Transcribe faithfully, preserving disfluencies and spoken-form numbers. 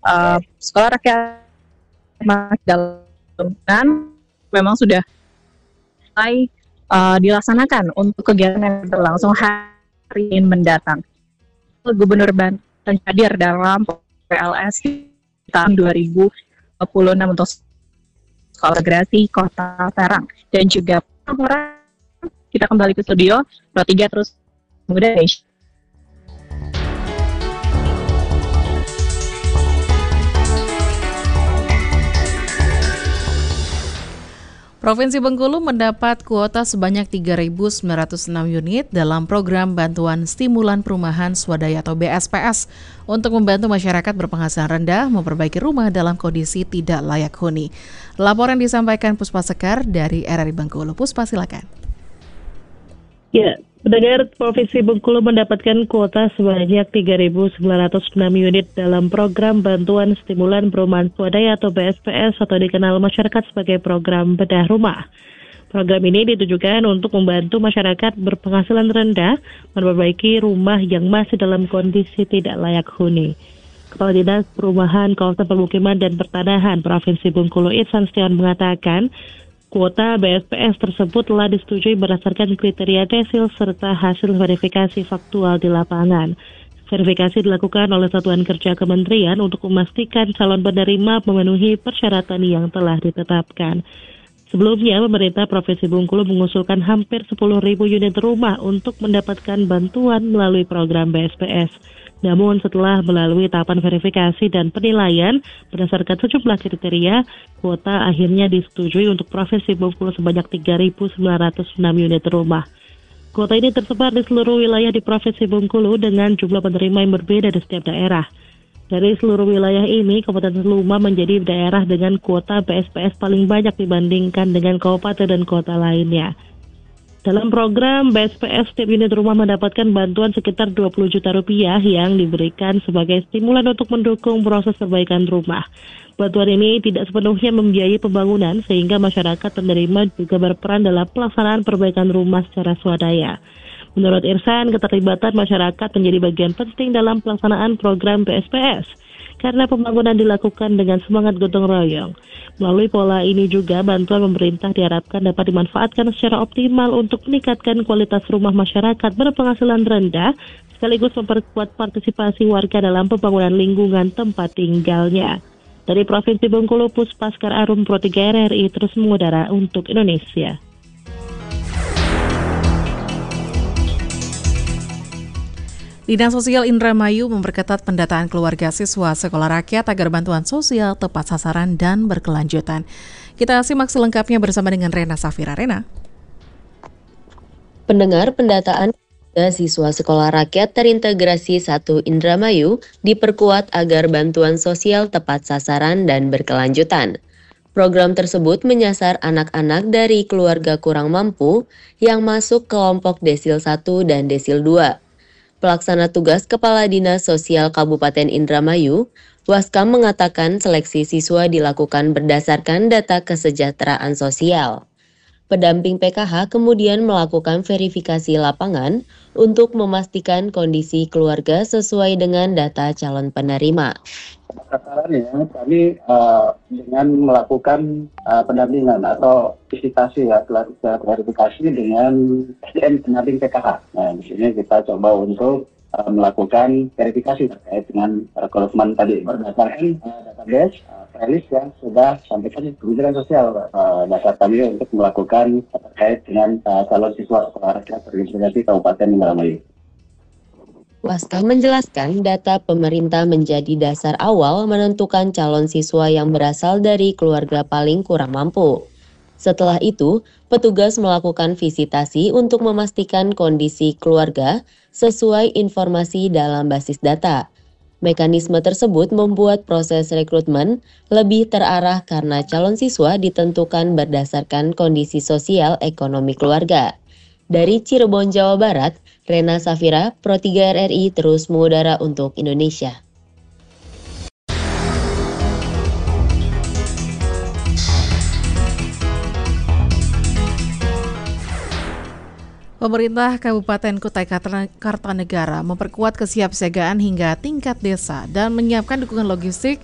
uh, sekolah rakyat dalam memang sudah mulai uh, dilaksanakan untuk kegiatan yang berlangsung hari ini mendatang. Gubernur Banten hadir dalam P L S tahun dua ribu dua puluh enam untuk Sekolah Integrasi Kota Serang. Dan juga kita kembali ke studio, Pro tiga terus Muda Indonesia. Provinsi Bengkulu mendapat kuota sebanyak tiga ribu sembilan ratus enam unit dalam program Bantuan Stimulan Perumahan Swadaya atau B S P S untuk membantu masyarakat berpenghasilan rendah memperbaiki rumah dalam kondisi tidak layak huni. Laporan disampaikan Puspa Sekar dari R R I Bengkulu. Puspa, silakan. Ya, pendengar, Provinsi Bengkulu mendapatkan kuota sebanyak tiga ribu sembilan ratus enam unit dalam program Bantuan Stimulan Perumahan Swadaya atau B S P S atau dikenal masyarakat sebagai program bedah rumah. Program ini ditujukan untuk membantu masyarakat berpenghasilan rendah memperbaiki rumah yang masih dalam kondisi tidak layak huni. Kepala Dinas Perumahan Kawasan Permukiman dan Pertanahan Provinsi Bengkulu Ihsan Setiawan mengatakan, kuota B S P S tersebut telah disetujui berdasarkan kriteria desil serta hasil verifikasi faktual di lapangan. Verifikasi dilakukan oleh Satuan Kerja Kementerian untuk memastikan calon penerima memenuhi persyaratan yang telah ditetapkan. Sebelumnya, pemerintah Provinsi Bengkulu mengusulkan hampir sepuluh ribu unit rumah untuk mendapatkan bantuan melalui program B S P S. Namun setelah melalui tahapan verifikasi dan penilaian berdasarkan sejumlah kriteria, kuota akhirnya disetujui untuk Provinsi Bengkulu sebanyak tiga ribu sembilan ratus enam unit rumah. Kuota ini tersebar di seluruh wilayah di Provinsi Bengkulu dengan jumlah penerima yang berbeda di setiap daerah. Dari seluruh wilayah ini, Kabupaten Luma menjadi daerah dengan kuota B S P S paling banyak dibandingkan dengan kabupaten dan kota lainnya. Dalam program B S P S, setiap unit rumah mendapatkan bantuan sekitar dua puluh juta rupiah yang diberikan sebagai stimulan untuk mendukung proses perbaikan rumah. Bantuan ini tidak sepenuhnya membiayai pembangunan, sehingga masyarakat penerima juga berperan dalam pelaksanaan perbaikan rumah secara swadaya. Menurut Ihsan, keterlibatan masyarakat menjadi bagian penting dalam pelaksanaan program B S P S, karena pembangunan dilakukan dengan semangat gotong royong. Melalui pola ini juga, bantuan pemerintah diharapkan dapat dimanfaatkan secara optimal untuk meningkatkan kualitas rumah masyarakat berpenghasilan rendah, sekaligus memperkuat partisipasi warga dalam pembangunan lingkungan tempat tinggalnya. Dari Provinsi Bengkulu, Puspa Sekar Arum, Pro tiga R R I terus mengudara untuk Indonesia. Dinas Sosial Indramayu memperketat pendataan keluarga siswa sekolah rakyat agar bantuan sosial tepat sasaran dan berkelanjutan. Kita simak selengkapnya bersama dengan Rena Safira. Rena. Pendengar, pendataan siswa sekolah rakyat terintegrasi satu Indramayu diperkuat agar bantuan sosial tepat sasaran dan berkelanjutan. Program tersebut menyasar anak-anak dari keluarga kurang mampu yang masuk kelompok desil satu dan desil dua. Pelaksana tugas Kepala Dinas Sosial Kabupaten Indramayu, Waskam, mengatakan seleksi siswa dilakukan berdasarkan data kesejahteraan sosial. Pendamping P K H kemudian melakukan verifikasi lapangan untuk memastikan kondisi keluarga sesuai dengan data calon penerima. Sasarannya kami uh, dengan melakukan uh, pendampingan atau visitasi ya, klarifikasi dengan S D M pendamping P K H. Nah, di sini kita coba untuk uh, melakukan verifikasi terkait dengan rekrutmen tadi berdasarkan uh, database uh, playlist yang sudah sampaikan Kementerian Sosial. Uh, dasar kami untuk melakukan uh, terkait dengan uh, calon siswa sekolah rakyat terintegrasi Kabupaten Indramayu. Waskam menjelaskan data pemerintah menjadi dasar awal menentukan calon siswa yang berasal dari keluarga paling kurang mampu. Setelah itu, petugas melakukan visitasi untuk memastikan kondisi keluarga sesuai informasi dalam basis data. Mekanisme tersebut membuat proses rekrutmen lebih terarah karena calon siswa ditentukan berdasarkan kondisi sosial ekonomi keluarga. Dari Cirebon, Jawa Barat, Rena Safira, Pro tiga R R I terus mengudara untuk Indonesia. Pemerintah Kabupaten Kutai Kartanegara memperkuat kesiapsiagaan hingga tingkat desa dan menyiapkan dukungan logistik